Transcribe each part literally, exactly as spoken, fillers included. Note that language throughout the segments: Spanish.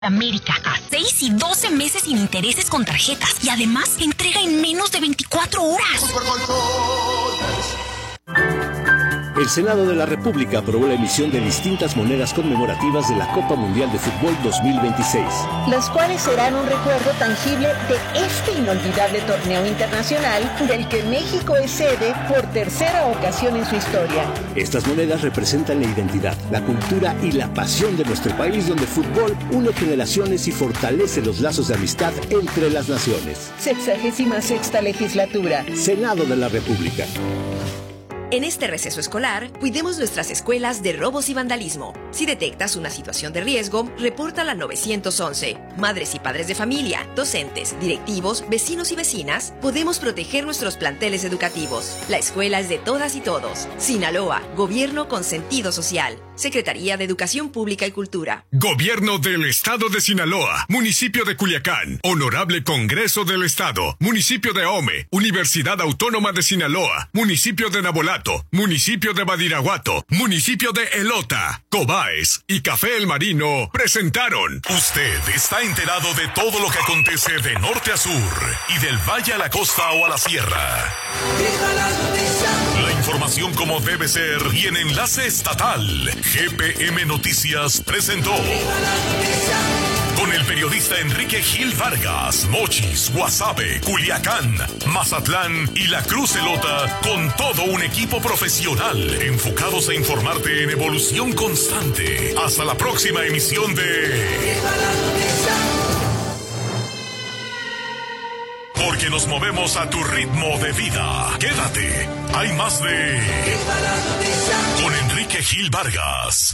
América a seis y doce meses sin intereses con tarjetas y además entrega en menos de veinticuatro horas. El Senado de la República aprobó la emisión de distintas monedas conmemorativas de la Copa Mundial de Fútbol dos mil veintiséis. Las cuales serán un recuerdo tangible de este inolvidable torneo internacional del que México es sede por tercera ocasión en su historia. Estas monedas representan la identidad, la cultura y la pasión de nuestro país, donde el fútbol une generaciones y fortalece los lazos de amistad entre las naciones. Sexagésima sexta legislatura. Senado de la República. En este receso escolar, cuidemos nuestras escuelas de robos y vandalismo. Si detectas una situación de riesgo, repórtala al nueve once. Madres y padres de familia, docentes, directivos, vecinos y vecinas, podemos proteger nuestros planteles educativos. La escuela es de todas y todos. Sinaloa, gobierno con sentido social. Secretaría de Educación Pública y Cultura. Gobierno del Estado de Sinaloa, Municipio de Culiacán, Honorable Congreso del Estado, Municipio de Ahome, Universidad Autónoma de Sinaloa, Municipio de Nabolato, Municipio de Badiraguato, Municipio de Elota, Cobaes y Café El Marino presentaron. Usted está enterado de todo lo que acontece de norte a sur y del valle a la costa o a la sierra. La información como debe ser y en enlace estatal. G P M Noticias presentó. Con el periodista Enrique Gil Vargas, Mochis, Guasave, Culiacán, Mazatlán y La Cruz Elota, con todo un equipo profesional enfocados a informarte en evolución constante. Hasta la próxima emisión de... Porque nos movemos a tu ritmo de vida. Quédate, hay más de... Con Enrique Gil Vargas.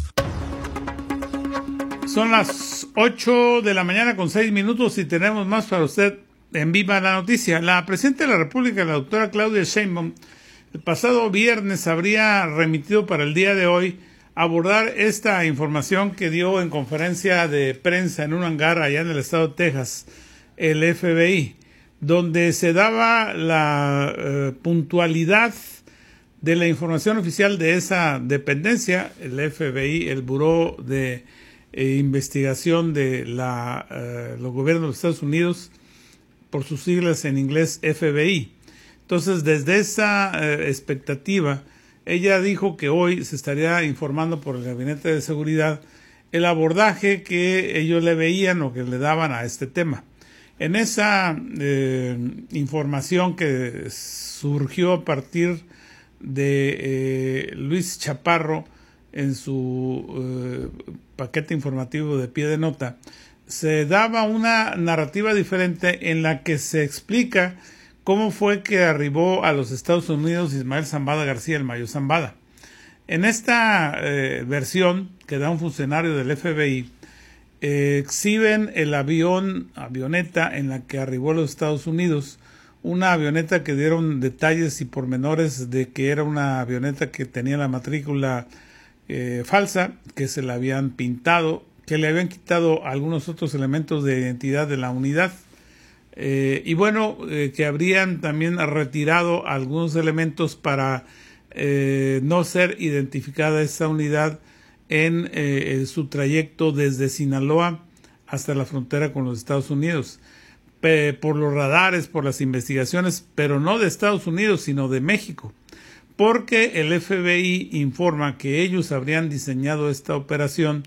Son las ocho de la mañana con seis minutos y tenemos más para usted en Viva la Noticia. La Presidenta de la República, la doctora Claudia Sheinbaum, el pasado viernes habría remitido para el día de hoy abordar esta información que dio en conferencia de prensa en un hangar allá en el estado de Texas, el F B I, donde se daba la eh, puntualidad de la información oficial de esa dependencia, el F B I, el Buró de eh, Investigación de la, eh, los gobiernos de los Estados Unidos, por sus siglas en inglés F B I. Entonces, desde esa eh, expectativa, ella dijo que hoy se estaría informando por el Gabinete de Seguridad el abordaje que ellos le veían o que le daban a este tema. En esa eh, información que surgió a partir de eh, Luis Chaparro en su eh, paquete informativo de pie de nota, se daba una narrativa diferente en la que se explica cómo fue que arribó a los Estados Unidos Ismael Zambada García, el Mayo Zambada. En esta eh, versión que da un funcionario del F B I, Eh, exhiben el avión, avioneta en la que arribó a los Estados Unidos, una avioneta que dieron detalles y pormenores de que era una avioneta que tenía la matrícula eh, falsa, que se la habían pintado, que le habían quitado algunos otros elementos de identidad de la unidad, eh, y bueno, eh, que habrían también retirado algunos elementos para eh, no ser identificada esa unidad en eh, su trayecto desde Sinaloa hasta la frontera con los Estados Unidos, Pe por los radares, por las investigaciones, pero no de Estados Unidos, sino de México, porque el F B I informa que ellos habrían diseñado esta operación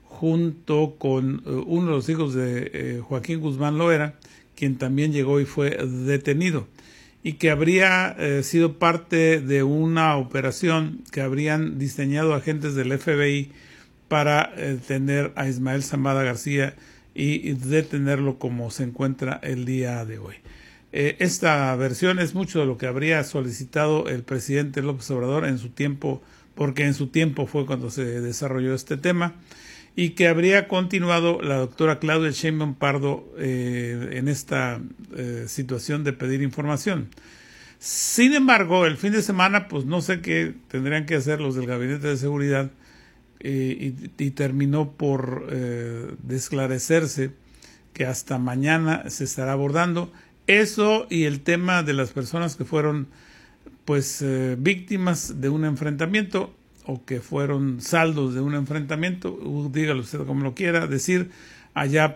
junto con uh, uno de los hijos de eh, Joaquín Guzmán Loera, quien también llegó y fue detenido, y que habría eh, sido parte de una operación que habrían diseñado agentes del F B I para eh, detener a Ismael Zambada García y, y detenerlo como se encuentra el día de hoy. Eh, esta versión es mucho de lo que habría solicitado el presidente López Obrador en su tiempo, porque en su tiempo fue cuando se desarrolló este tema, y que habría continuado la doctora Claudia Sheinbaum Pardo eh, en esta eh, situación de pedir información. Sin embargo, el fin de semana, pues no sé qué tendrían que hacer los del Gabinete de Seguridad eh, y, y terminó por eh, esclarecerse que hasta mañana se estará abordando eso y el tema de las personas que fueron pues eh, víctimas de un enfrentamiento o que fueron saldos de un enfrentamiento, dígalo usted como lo quiera decir, allá